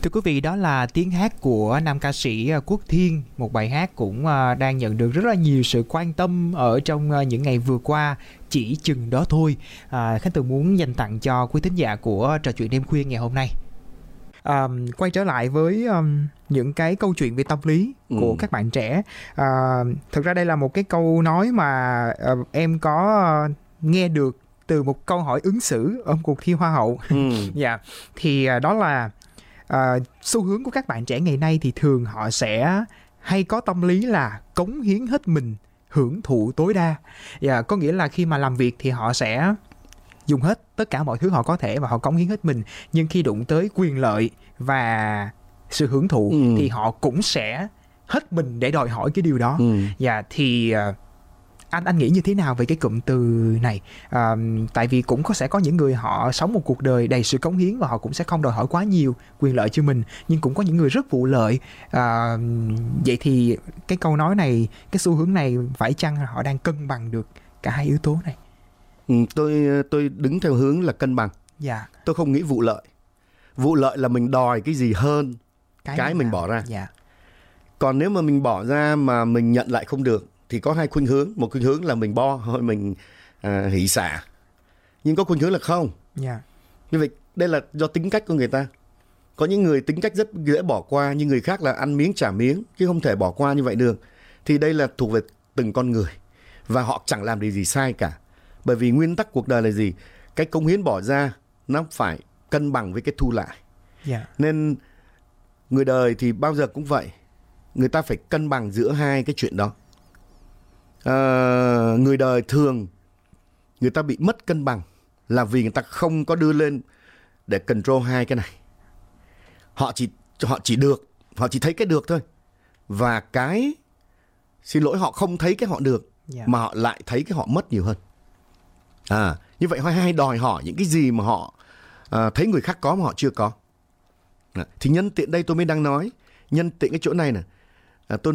Thưa quý vị, đó là tiếng hát của nam ca sĩ Quốc Thiên, một bài hát cũng đang nhận được rất là nhiều sự quan tâm ở trong những ngày vừa qua. Chỉ chừng đó thôi. Khánh Tường muốn dành tặng cho quý thính giả của Trò Chuyện Đêm Khuya ngày hôm nay. Quay trở lại với những cái câu chuyện về tâm lý của các bạn trẻ. Thực ra đây là một cái câu nói mà em có nghe được từ một câu hỏi ứng xử ở một cuộc thi Hoa hậu. Dạ. Thì đó là xu hướng của các bạn trẻ ngày nay thì thường họ sẽ hay có tâm lý là cống hiến hết mình, hưởng thụ tối đa. Có nghĩa là khi mà làm việc thì họ sẽ dùng hết tất cả mọi thứ họ có thể và họ cống hiến hết mình. Nhưng khi đụng tới quyền lợi và sự hưởng thụ thì họ cũng sẽ hết mình để đòi hỏi cái điều đó. Thì anh nghĩ như thế nào về cái cụm từ này? Tại vì cũng sẽ có những người họ sống một cuộc đời đầy sự cống hiến và họ cũng sẽ không đòi hỏi quá nhiều quyền lợi cho mình, nhưng cũng có những người rất vụ lợi. Vậy thì cái câu nói này, cái xu hướng này phải chăng họ đang cân bằng được cả hai yếu tố này? Tôi đứng theo hướng là cân bằng. Dạ. Tôi không nghĩ vụ lợi. Vụ lợi là mình đòi cái gì hơn cái mình bỏ ra. Dạ. Còn nếu mà mình bỏ ra mà mình nhận lại không được thì có hai khuynh hướng. Một khuynh hướng là mình bo hoặc mình hỷ xả. Nhưng có khuynh hướng là không. Như vậy đây là do tính cách của người ta. Có những người tính cách rất dễ bỏ qua, nhưng người khác là ăn miếng trả miếng, chứ không thể bỏ qua như vậy được. Thì đây là thuộc về từng con người. Và họ chẳng làm điều gì sai cả. Bởi vì nguyên tắc cuộc đời là gì? Cái cống hiến bỏ ra nó phải cân bằng với cái thu lại. Nên người đời thì bao giờ cũng vậy. Người ta phải cân bằng giữa hai cái chuyện đó. Người đời thường người ta bị mất cân bằng là vì người ta không có đưa lên để control hai cái này. Họ chỉ thấy cái được thôi. Và cái xin lỗi, họ không thấy cái họ được, mà họ lại thấy cái họ mất nhiều hơn. Như vậy họ hay đòi hỏi những cái gì mà họ thấy người khác có mà họ chưa có. Thì nhân tiện đây tôi mới đang nói, nhân tiện cái chỗ này nè, tôi